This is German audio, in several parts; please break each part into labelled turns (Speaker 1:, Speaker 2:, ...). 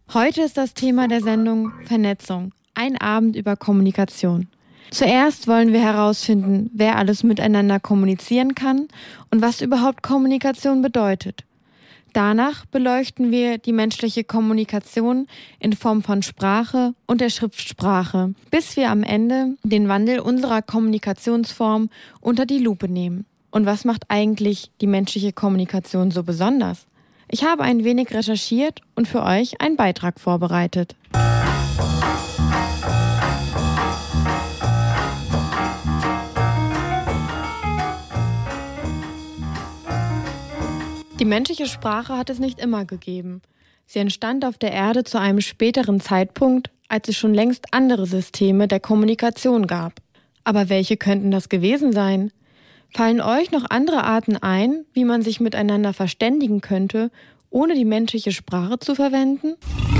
Speaker 1: Heute ist das Thema der Sendung Vernetzung, ein Abend über Kommunikation. Zuerst wollen wir herausfinden, wer alles miteinander kommunizieren kann und was überhaupt Kommunikation bedeutet. Danach beleuchten wir die menschliche Kommunikation in Form von Sprache und der Schriftsprache, bis wir am Ende den Wandel unserer Kommunikationsform unter die Lupe nehmen. Und was macht eigentlich die menschliche Kommunikation so besonders? Ich habe ein wenig recherchiert und für euch einen Beitrag vorbereitet. Die menschliche Sprache hat es nicht immer gegeben. Sie entstand auf der Erde zu einem späteren Zeitpunkt, als es schon längst andere Systeme der Kommunikation gab. Aber welche könnten das gewesen sein? Fallen euch noch andere Arten ein, wie man sich miteinander verständigen könnte, ohne die menschliche Sprache zu verwenden?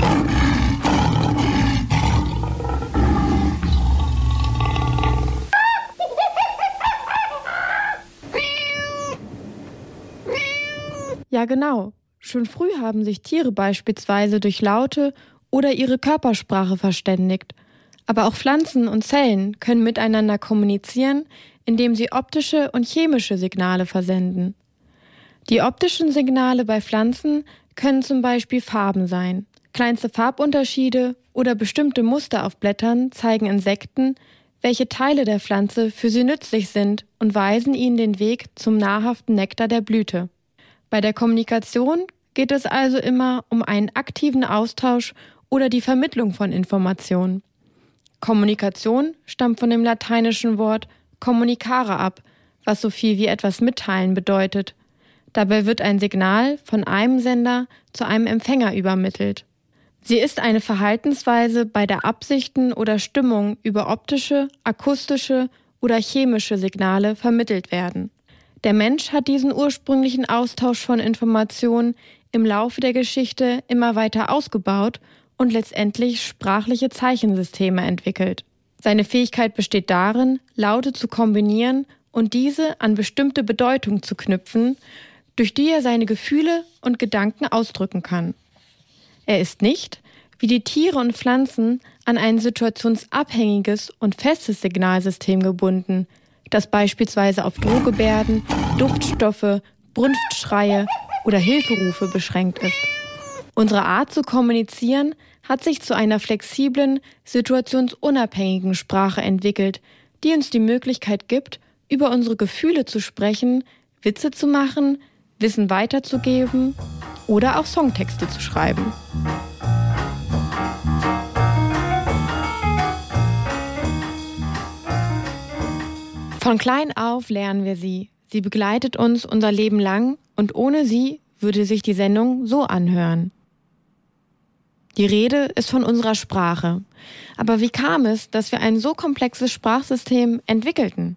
Speaker 1: Ja, genau. Schon früh haben sich Tiere beispielsweise durch Laute oder ihre Körpersprache verständigt. Aber auch Pflanzen und Zellen können miteinander kommunizieren, indem sie optische und chemische Signale versenden. Die optischen Signale bei Pflanzen können zum Beispiel Farben sein. Kleinste Farbunterschiede oder bestimmte Muster auf Blättern zeigen Insekten, welche Teile der Pflanze für sie nützlich sind und weisen ihnen den Weg zum nahrhaften Nektar der Blüte. Bei der Kommunikation geht es also immer um einen aktiven Austausch oder die Vermittlung von Informationen. Kommunikation stammt von dem lateinischen Wort communicare ab, was so viel wie etwas mitteilen bedeutet. Dabei wird ein Signal von einem Sender zu einem Empfänger übermittelt. Sie ist eine Verhaltensweise, bei der Absichten oder Stimmung über optische, akustische oder chemische Signale vermittelt werden. Der Mensch hat diesen ursprünglichen Austausch von Informationen im Laufe der Geschichte immer weiter ausgebaut und letztendlich sprachliche Zeichensysteme entwickelt. Seine Fähigkeit besteht darin, Laute zu kombinieren und diese an bestimmte Bedeutung zu knüpfen, durch die er seine Gefühle und Gedanken ausdrücken kann. Er ist nicht, wie die Tiere und Pflanzen, an ein situationsabhängiges und festes Signalsystem gebunden, das beispielsweise auf Drohgebärden, Duftstoffe, Brunftschreie oder Hilferufe beschränkt ist. Unsere Art zu kommunizieren hat sich zu einer flexiblen, situationsunabhängigen Sprache entwickelt, die uns die Möglichkeit gibt, über unsere Gefühle zu sprechen, Witze zu machen, Wissen weiterzugeben oder auch Songtexte zu schreiben. Von klein auf lernen wir sie. Sie begleitet uns unser Leben lang und ohne sie würde sich die Sendung so anhören. Die Rede ist von unserer Sprache. Aber wie kam es, dass wir ein so komplexes Sprachsystem entwickelten?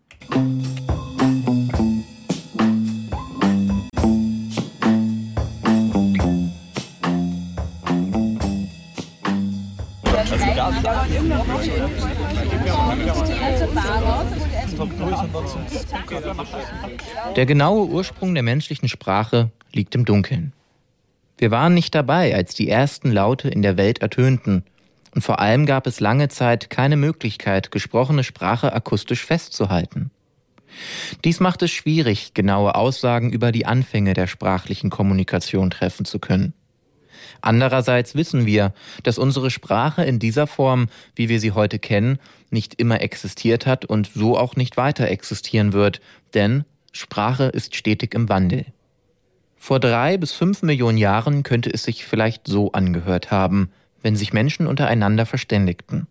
Speaker 2: Der genaue Ursprung der menschlichen Sprache liegt im Dunkeln. Wir waren nicht dabei, als die ersten Laute in der Welt ertönten. Und vor allem gab es lange Zeit keine Möglichkeit, gesprochene Sprache akustisch festzuhalten. Dies macht es schwierig, genaue Aussagen über die Anfänge der sprachlichen Kommunikation treffen zu können. Andererseits wissen wir, dass unsere Sprache in dieser Form, wie wir sie heute kennen, nicht immer existiert hat und so auch nicht weiter existieren wird, denn Sprache ist stetig im Wandel. Vor 3 bis 5 Millionen Jahren könnte es sich vielleicht so angehört haben, wenn sich Menschen untereinander verständigten.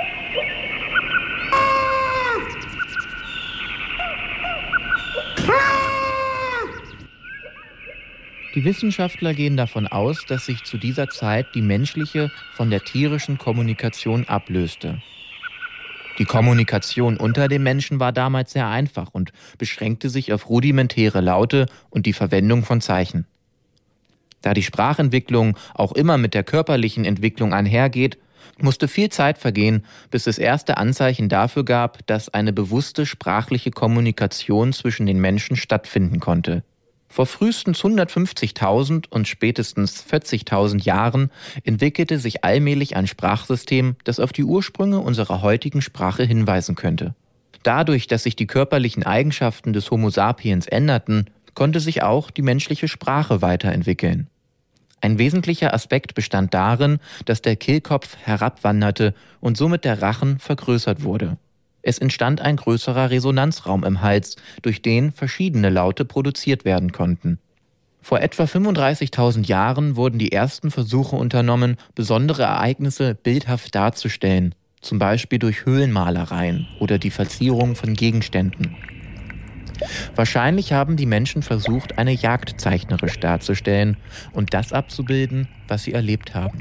Speaker 2: Die Wissenschaftler gehen davon aus, dass sich zu dieser Zeit die menschliche von der tierischen Kommunikation ablöste. Die Kommunikation unter den Menschen war damals sehr einfach und beschränkte sich auf rudimentäre Laute und die Verwendung von Zeichen. Da die Sprachentwicklung auch immer mit der körperlichen Entwicklung einhergeht, musste viel Zeit vergehen, bis es erste Anzeichen dafür gab, dass eine bewusste sprachliche Kommunikation zwischen den Menschen stattfinden konnte. Vor frühestens 150.000 und spätestens 40.000 Jahren entwickelte sich allmählich ein Sprachsystem, das auf die Ursprünge unserer heutigen Sprache hinweisen könnte. Dadurch, dass sich die körperlichen Eigenschaften des Homo sapiens änderten, konnte sich auch die menschliche Sprache weiterentwickeln. Ein wesentlicher Aspekt bestand darin, dass der Kehlkopf herabwanderte und somit der Rachen vergrößert wurde. Es entstand ein größerer Resonanzraum im Hals, durch den verschiedene Laute produziert werden konnten. Vor etwa 35.000 Jahren wurden die ersten Versuche unternommen, besondere Ereignisse bildhaft darzustellen, zum Beispiel durch Höhlenmalereien oder die Verzierung von Gegenständen. Wahrscheinlich haben die Menschen versucht, eine Jagd zeichnerisch darzustellen und das abzubilden, was sie erlebt haben.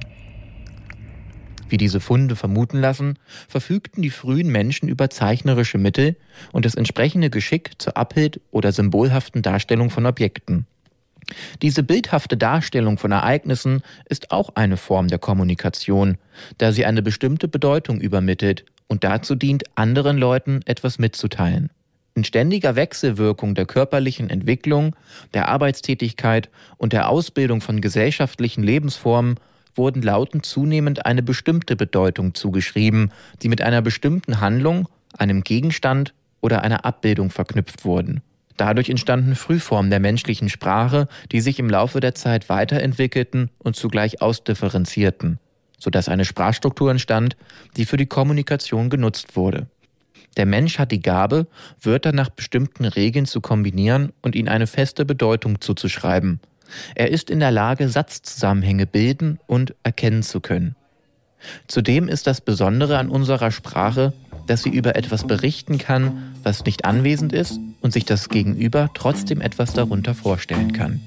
Speaker 2: Wie diese Funde vermuten lassen, verfügten die frühen Menschen über zeichnerische Mittel und das entsprechende Geschick zur Abbild- oder symbolhaften Darstellung von Objekten. Diese bildhafte Darstellung von Ereignissen ist auch eine Form der Kommunikation, da sie eine bestimmte Bedeutung übermittelt und dazu dient, anderen Leuten etwas mitzuteilen. In ständiger Wechselwirkung der körperlichen Entwicklung, der Arbeitstätigkeit und der Ausbildung von gesellschaftlichen Lebensformen wurden Lauten zunehmend eine bestimmte Bedeutung zugeschrieben, die mit einer bestimmten Handlung, einem Gegenstand oder einer Abbildung verknüpft wurden. Dadurch entstanden Frühformen der menschlichen Sprache, die sich im Laufe der Zeit weiterentwickelten und zugleich ausdifferenzierten, sodass eine Sprachstruktur entstand, die für die Kommunikation genutzt wurde. Der Mensch hat die Gabe, Wörter nach bestimmten Regeln zu kombinieren und ihnen eine feste Bedeutung zuzuschreiben. Er ist in der Lage, Satzzusammenhänge bilden und erkennen zu können. Zudem ist das Besondere an unserer Sprache, dass sie über etwas berichten kann, was nicht anwesend ist und sich das Gegenüber trotzdem etwas darunter vorstellen kann.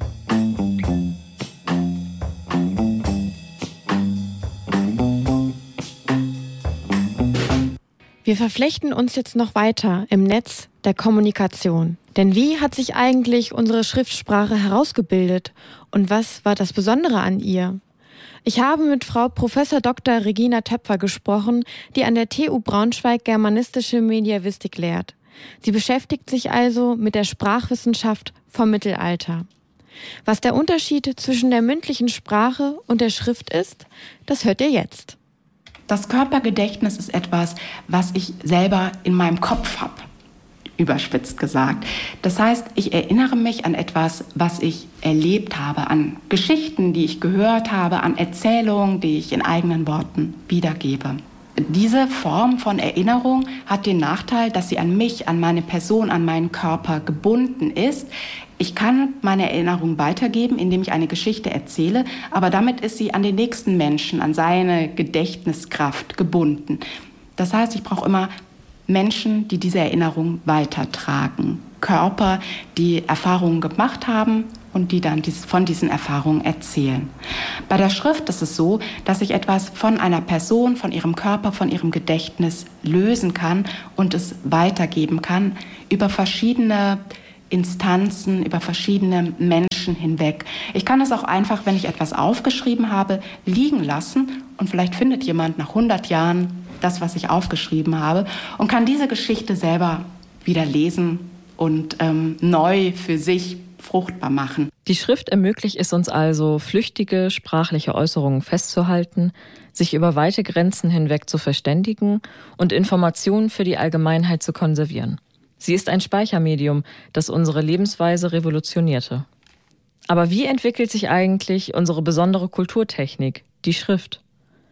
Speaker 1: Wir verflechten uns jetzt noch weiter im Netz der Kommunikation. Denn wie hat sich eigentlich unsere Schriftsprache herausgebildet und was war das Besondere an ihr? Ich habe mit Frau Prof. Dr. Regina Töpfer gesprochen, die an der TU Braunschweig germanistische Mediävistik lehrt. Sie beschäftigt sich also mit der Sprachwissenschaft vom Mittelalter. Was der Unterschied zwischen der mündlichen Sprache und der Schrift ist, das hört ihr jetzt.
Speaker 3: Das Körpergedächtnis ist etwas, was ich selber in meinem Kopf habe, überspitzt gesagt. Das heißt, ich erinnere mich an etwas, was ich erlebt habe, an Geschichten, die ich gehört habe, an Erzählungen, die ich in eigenen Worten wiedergebe. Diese Form von Erinnerung hat den Nachteil, dass sie an mich, an meine Person, an meinen Körper gebunden ist. Ich kann meine Erinnerung weitergeben, indem ich eine Geschichte erzähle, aber damit ist sie an den nächsten Menschen, an seine Gedächtniskraft gebunden. Das heißt, ich brauche immer Menschen, die diese Erinnerung weitertragen. Körper, die Erfahrungen gemacht haben und die dann von diesen Erfahrungen erzählen. Bei der Schrift ist es so, dass ich etwas von einer Person, von ihrem Körper, von ihrem Gedächtnis lösen kann und es weitergeben kann über verschiedene Instanzen, über verschiedene Menschen hinweg. Ich kann es auch einfach, wenn ich etwas aufgeschrieben habe, liegen lassen und vielleicht findet jemand nach 100 Jahren das, was ich aufgeschrieben habe und kann diese Geschichte selber wieder lesen und neu für sich fruchtbar machen.
Speaker 4: Die Schrift ermöglicht es uns also, flüchtige sprachliche Äußerungen festzuhalten, sich über weite Grenzen hinweg zu verständigen und Informationen für die Allgemeinheit zu konservieren. Sie ist ein Speichermedium, das unsere Lebensweise revolutionierte. Aber wie entwickelt sich eigentlich unsere besondere Kulturtechnik, die Schrift?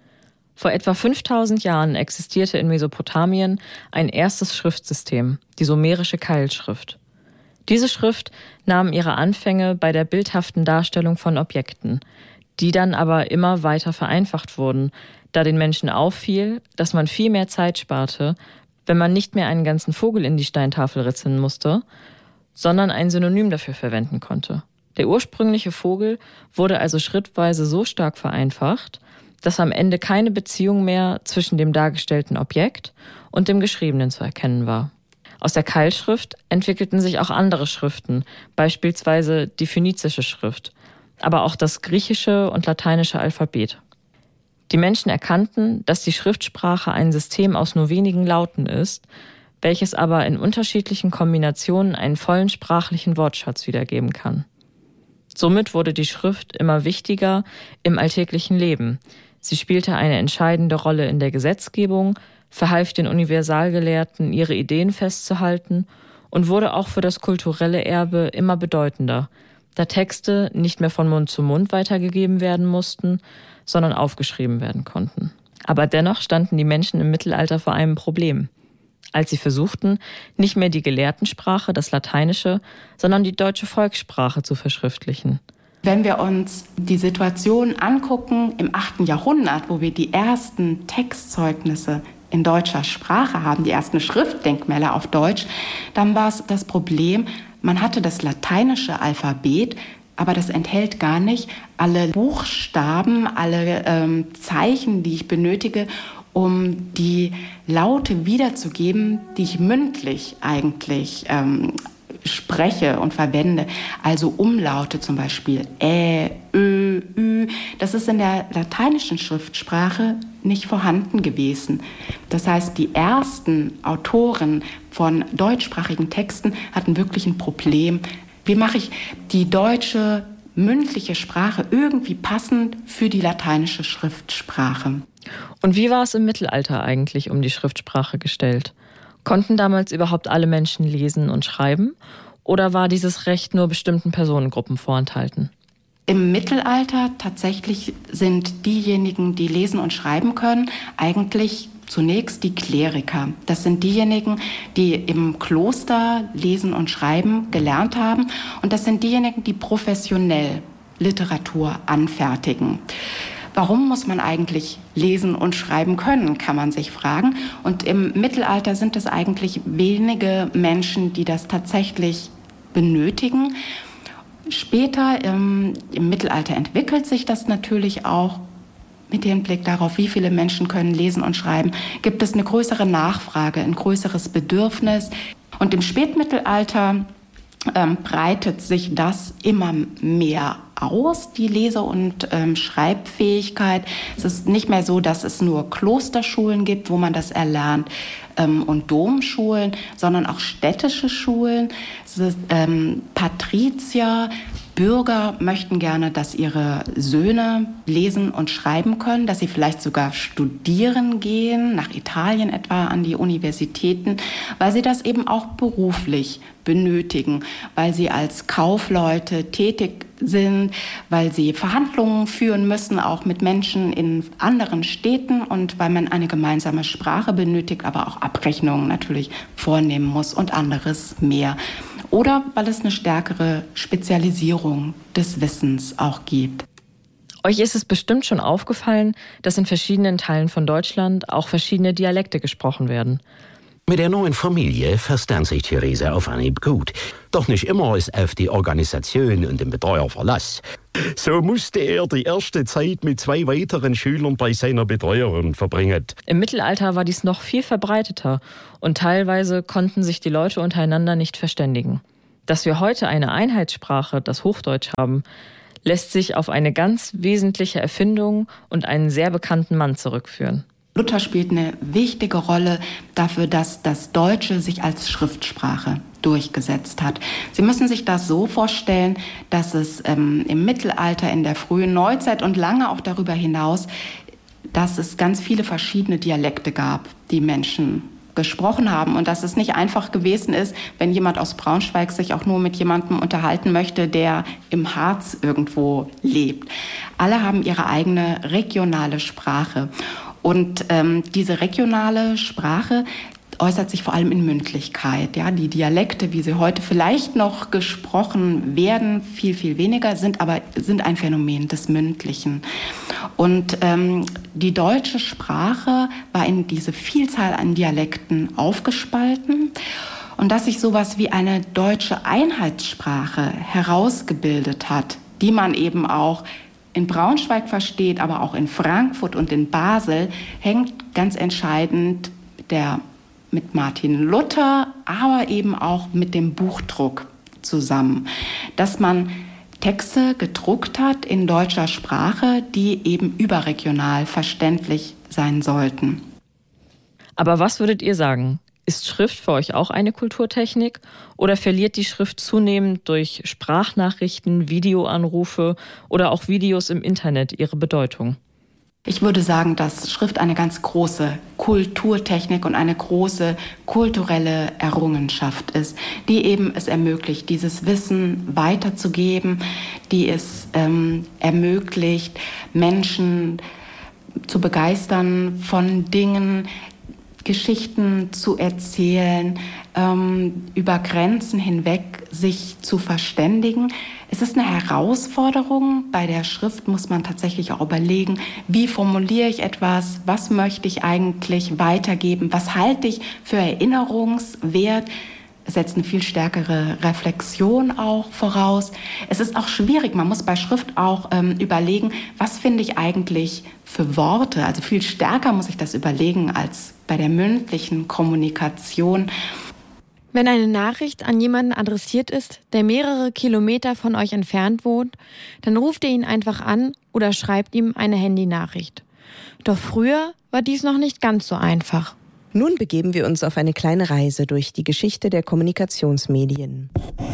Speaker 4: Vor etwa 5000 Jahren existierte in Mesopotamien ein erstes Schriftsystem, die sumerische Keilschrift. Diese Schrift nahm ihre Anfänge bei der bildhaften Darstellung von Objekten, die dann aber immer weiter vereinfacht wurden, da den Menschen auffiel, dass man viel mehr Zeit sparte, wenn man nicht mehr einen ganzen Vogel in die Steintafel ritzen musste, sondern ein Synonym dafür verwenden konnte. Der ursprüngliche Vogel wurde also schrittweise so stark vereinfacht, dass am Ende keine Beziehung mehr zwischen dem dargestellten Objekt und dem Geschriebenen zu erkennen war. Aus der Keilschrift entwickelten sich auch andere Schriften, beispielsweise die phönizische Schrift, aber auch das griechische und lateinische Alphabet. Die Menschen erkannten, dass die Schriftsprache ein System aus nur wenigen Lauten ist, welches aber in unterschiedlichen Kombinationen einen vollen sprachlichen Wortschatz wiedergeben kann. Somit wurde die Schrift immer wichtiger im alltäglichen Leben. Sie spielte eine entscheidende Rolle in der Gesetzgebung, verhalf den Universalgelehrten, ihre Ideen festzuhalten und wurde auch für das kulturelle Erbe immer bedeutender, da Texte nicht mehr von Mund zu Mund weitergegeben werden mussten, sondern aufgeschrieben werden konnten. Aber dennoch standen die Menschen im Mittelalter vor einem Problem. Als sie versuchten, nicht mehr die Gelehrtensprache, das Lateinische, sondern die deutsche Volkssprache zu verschriftlichen.
Speaker 3: Wenn wir uns die Situation angucken im 8. Jahrhundert, wo wir die ersten Textzeugnisse in deutscher Sprache haben, die ersten Schriftdenkmäler auf Deutsch, dann war es das Problem, man hatte das lateinische Alphabet, aber das enthält gar nicht alle Buchstaben, alle Zeichen, die ich benötige, um die Laute wiederzugeben, die ich mündlich eigentlich spreche und verwende. Also Umlaute zum Beispiel Ä, Ö, Ü. Das ist in der lateinischen Schriftsprache nicht vorhanden gewesen. Das heißt, die ersten Autoren von deutschsprachigen Texten hatten wirklich ein Problem. Wie mache ich die deutsche mündliche Sprache irgendwie passend für die lateinische Schriftsprache?
Speaker 4: Und wie war es im Mittelalter eigentlich um die Schriftsprache gestellt? Konnten damals überhaupt alle Menschen lesen und schreiben? Oder war dieses Recht nur bestimmten Personengruppen vorenthalten?
Speaker 3: Im Mittelalter tatsächlich sind diejenigen, die lesen und schreiben können, eigentlich zunächst die Kleriker. Das sind diejenigen, die im Kloster lesen und schreiben gelernt haben. Und das sind diejenigen, die professionell Literatur anfertigen. Warum muss man eigentlich lesen und schreiben können, kann man sich fragen. Und im Mittelalter sind es eigentlich wenige Menschen, die das tatsächlich benötigen. Später im Mittelalter entwickelt sich das natürlich auch mit Hinblick darauf, wie viele Menschen können lesen und schreiben, gibt es eine größere Nachfrage, ein größeres Bedürfnis. Und im Spätmittelalter breitet sich das immer mehr aus, die Lese- und Schreibfähigkeit. Es ist nicht mehr so, dass es nur Klosterschulen gibt, wo man das erlernt, und Domschulen, sondern auch städtische Schulen. Es ist, Patrizier, Bürger möchten gerne, dass ihre Söhne lesen und schreiben können, dass sie vielleicht sogar studieren gehen, nach Italien etwa an die Universitäten, weil sie das eben auch beruflich benötigen, weil sie als Kaufleute tätig sind, weil sie Verhandlungen führen müssen, auch mit Menschen in anderen Städten und weil man eine gemeinsame Sprache benötigt, aber auch Abrechnungen natürlich vornehmen muss und anderes mehr. Oder weil es eine stärkere Spezialisierung des Wissens auch gibt.
Speaker 4: Euch ist es bestimmt schon aufgefallen, dass in verschiedenen Teilen von Deutschland auch verschiedene Dialekte gesprochen werden.
Speaker 5: Mit der neuen Familie verstand sich Theresa auf Anhieb gut. Doch nicht immer ist auf die Organisation und den Betreuer Verlass. So musste er die erste Zeit mit 2 weiteren Schülern bei seiner Betreuerin verbringen.
Speaker 4: Im Mittelalter war dies noch viel verbreiteter und teilweise konnten sich die Leute untereinander nicht verständigen. Dass wir heute eine Einheitssprache, das Hochdeutsch, haben, lässt sich auf eine ganz wesentliche Erfindung und einen sehr bekannten Mann zurückführen.
Speaker 3: Luther spielt eine wichtige Rolle dafür, dass das Deutsche sich als Schriftsprache durchgesetzt hat. Sie müssen sich das so vorstellen, dass es im Mittelalter, in der frühen Neuzeit und lange auch darüber hinaus, dass es ganz viele verschiedene Dialekte gab, die Menschen gesprochen haben und dass es nicht einfach gewesen ist, wenn jemand aus Braunschweig sich auch nur mit jemandem unterhalten möchte, der im Harz irgendwo lebt. Alle haben ihre eigene regionale Sprache. Und diese regionale Sprache äußert sich vor allem in Mündlichkeit. Ja? Die Dialekte, wie sie heute vielleicht noch gesprochen werden, viel, viel weniger, sind ein Phänomen des Mündlichen. Und die deutsche Sprache war in diese Vielzahl an Dialekten aufgespalten. Und dass sich sowas wie eine deutsche Einheitssprache herausgebildet hat, die man eben auch in Braunschweig versteht, aber auch in Frankfurt und in Basel, hängt ganz entscheidend mit Martin Luther, aber eben auch mit dem Buchdruck zusammen. Dass man Texte gedruckt hat in deutscher Sprache, die eben überregional verständlich sein sollten.
Speaker 4: Aber was würdet ihr sagen? Ist Schrift für euch auch eine Kulturtechnik oder verliert die Schrift zunehmend durch Sprachnachrichten, Videoanrufe oder auch Videos im Internet ihre Bedeutung?
Speaker 3: Ich würde sagen, dass Schrift eine ganz große Kulturtechnik und eine große kulturelle Errungenschaft ist, die eben es ermöglicht, dieses Wissen weiterzugeben, die es ermöglicht, Menschen zu begeistern von Dingen, Geschichten zu erzählen, über Grenzen hinweg sich zu verständigen. Es ist eine Herausforderung. Bei der Schrift muss man tatsächlich auch überlegen, wie formuliere ich etwas, was möchte ich eigentlich weitergeben, was halte ich für erinnerungswert. Es setzt eine viel stärkere Reflexion auch voraus. Es ist auch schwierig, man muss bei Schrift auch überlegen, was finde ich eigentlich für Worte. Also viel stärker muss ich das überlegen als bei der mündlichen Kommunikation.
Speaker 1: Wenn eine Nachricht an jemanden adressiert ist, der mehrere Kilometer von euch entfernt wohnt, dann ruft ihr ihn einfach an oder schreibt ihm eine Handynachricht. Doch früher war dies noch nicht ganz so einfach.
Speaker 6: Nun begeben wir uns auf eine kleine Reise durch die Geschichte der Kommunikationsmedien.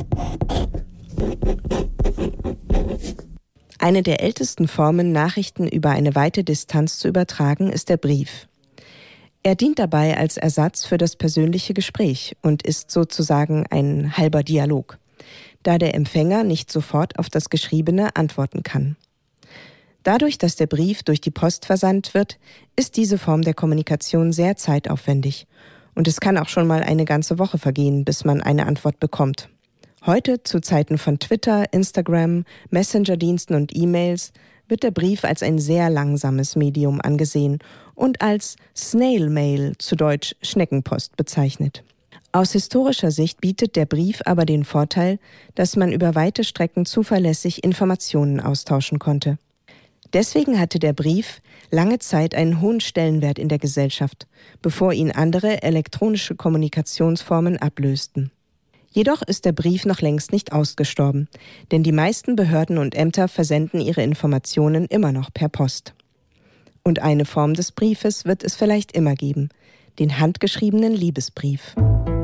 Speaker 6: Eine der ältesten Formen, Nachrichten über eine weite Distanz zu übertragen, ist der Brief. Er dient dabei als Ersatz für das persönliche Gespräch und ist sozusagen ein halber Dialog, da der Empfänger nicht sofort auf das Geschriebene antworten kann. Dadurch, dass der Brief durch die Post versandt wird, ist diese Form der Kommunikation sehr zeitaufwendig und es kann auch schon mal eine ganze Woche vergehen, bis man eine Antwort bekommt. Heute, zu Zeiten von Twitter, Instagram, Messenger-Diensten und E-Mails, wird der Brief als ein sehr langsames Medium angesehen und als Snail Mail, zu Deutsch Schneckenpost, bezeichnet. Aus historischer Sicht bietet der Brief aber den Vorteil, dass man über weite Strecken zuverlässig Informationen austauschen konnte. Deswegen hatte der Brief lange Zeit einen hohen Stellenwert in der Gesellschaft, bevor ihn andere elektronische Kommunikationsformen ablösten. Jedoch ist der Brief noch längst nicht ausgestorben, denn die meisten Behörden und Ämter versenden ihre Informationen immer noch per Post. Und eine Form des Briefes wird es vielleicht immer geben, den handgeschriebenen Liebesbrief.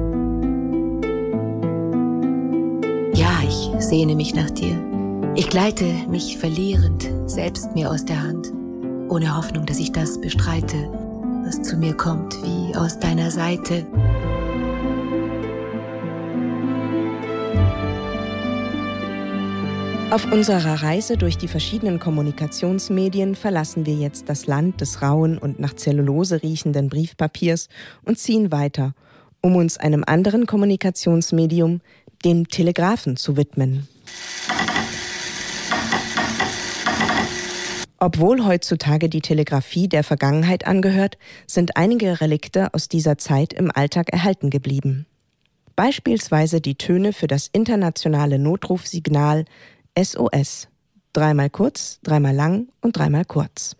Speaker 7: Ja, ich sehne mich nach dir. Ich gleite mich verlierend selbst mir aus der Hand, ohne Hoffnung, dass ich das bestreite, was zu mir kommt wie aus deiner Seite.
Speaker 6: Auf unserer Reise durch die verschiedenen Kommunikationsmedien verlassen wir jetzt das Land des rauen und nach Zellulose riechenden Briefpapiers und ziehen weiter, um uns einem anderen Kommunikationsmedium, dem Telegraphen, zu widmen. Obwohl heutzutage die Telegrafie der Vergangenheit angehört, sind einige Relikte aus dieser Zeit im Alltag erhalten geblieben. Beispielsweise die Töne für das internationale Notrufsignal SOS. 3-mal kurz, 3-mal lang und 3-mal kurz.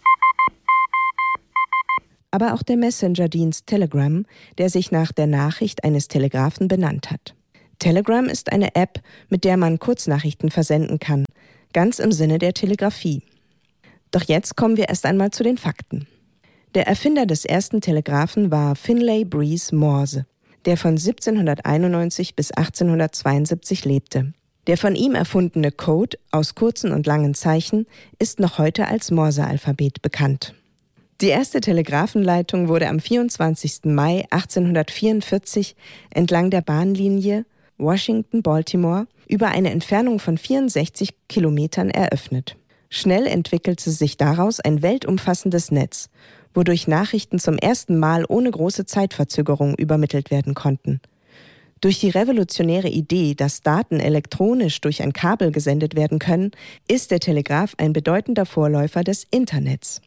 Speaker 6: Aber auch der Messenger-Dienst Telegram, der sich nach der Nachricht eines Telegraphen benannt hat. Telegram ist eine App, mit der man Kurznachrichten versenden kann, ganz im Sinne der Telegrafie. Doch jetzt kommen wir erst einmal zu den Fakten. Der Erfinder des ersten Telegraphen war Finlay Breese Morse, der von 1791 bis 1872 lebte. Der von ihm erfundene Code aus kurzen und langen Zeichen ist noch heute als Morse-Alphabet bekannt. Die erste Telegrafenleitung wurde am 24. Mai 1844 entlang der Bahnlinie Washington-Baltimore über eine Entfernung von 64 Kilometern eröffnet. Schnell entwickelte sich daraus ein weltumfassendes Netz, wodurch Nachrichten zum ersten Mal ohne große Zeitverzögerung übermittelt werden konnten. Durch die revolutionäre Idee, dass Daten elektronisch durch ein Kabel gesendet werden können, ist der Telegraph ein bedeutender Vorläufer des Internets.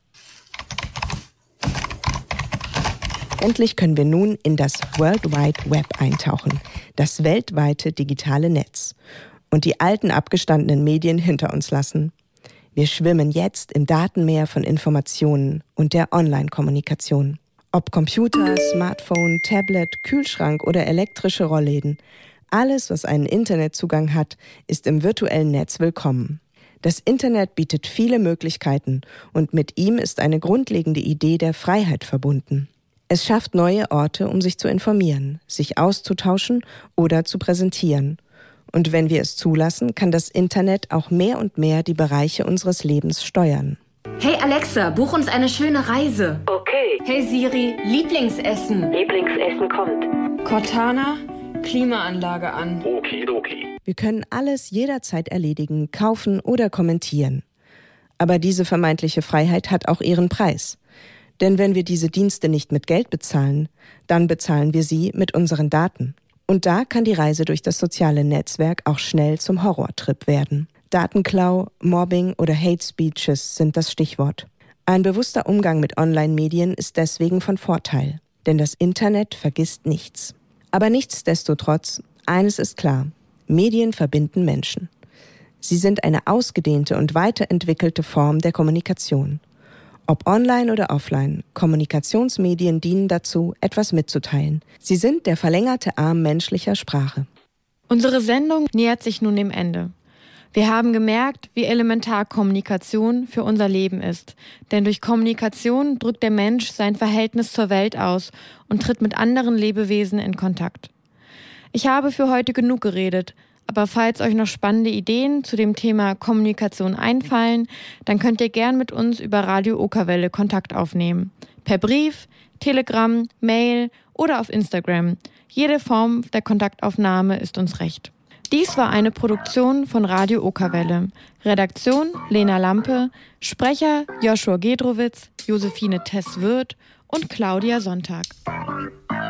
Speaker 6: Endlich können wir nun in das World Wide Web eintauchen, das weltweite digitale Netz, und die alten abgestandenen Medien hinter uns lassen. Wir schwimmen jetzt im Datenmeer von Informationen und der Online-Kommunikation. Ob Computer, Smartphone, Tablet, Kühlschrank oder elektrische Rollläden, alles, was einen Internetzugang hat, ist im virtuellen Netz willkommen. Das Internet bietet viele Möglichkeiten und mit ihm ist eine grundlegende Idee der Freiheit verbunden. Es schafft neue Orte, um sich zu informieren, sich auszutauschen oder zu präsentieren. Und wenn wir es zulassen, kann das Internet auch mehr und mehr die Bereiche unseres Lebens steuern.
Speaker 8: Hey Alexa, buch uns eine schöne Reise.
Speaker 9: Okay.
Speaker 8: Hey Siri, Lieblingsessen.
Speaker 9: Lieblingsessen kommt.
Speaker 8: Cortana, Klimaanlage an.
Speaker 9: Okidoki.
Speaker 6: Wir können alles jederzeit erledigen, kaufen oder kommentieren. Aber diese vermeintliche Freiheit hat auch ihren Preis. Denn wenn wir diese Dienste nicht mit Geld bezahlen, dann bezahlen wir sie mit unseren Daten. Und da kann die Reise durch das soziale Netzwerk auch schnell zum Horrortrip werden. Datenklau, Mobbing oder Hate Speeches sind das Stichwort. Ein bewusster Umgang mit Online-Medien ist deswegen von Vorteil. Denn das Internet vergisst nichts. Aber nichtsdestotrotz, eines ist klar: Medien verbinden Menschen. Sie sind eine ausgedehnte und weiterentwickelte Form der Kommunikation. Ob online oder offline, Kommunikationsmedien dienen dazu, etwas mitzuteilen. Sie sind der verlängerte Arm menschlicher Sprache.
Speaker 1: Unsere Sendung nähert sich nun dem Ende. Wir haben gemerkt, wie elementar Kommunikation für unser Leben ist. Denn durch Kommunikation drückt der Mensch sein Verhältnis zur Welt aus und tritt mit anderen Lebewesen in Kontakt. Ich habe für heute genug geredet. Aber falls euch noch spannende Ideen zu dem Thema Kommunikation einfallen, dann könnt ihr gern mit uns über Radio Okerwelle Kontakt aufnehmen. Per Brief, Telegram, Mail oder auf Instagram. Jede Form der Kontaktaufnahme ist uns recht. Dies war eine Produktion von Radio Okerwelle. Redaktion Lena Lampe, Sprecher Joshua Gedrowitz, Josephine Tess-Wirth und Claudia Sonntag.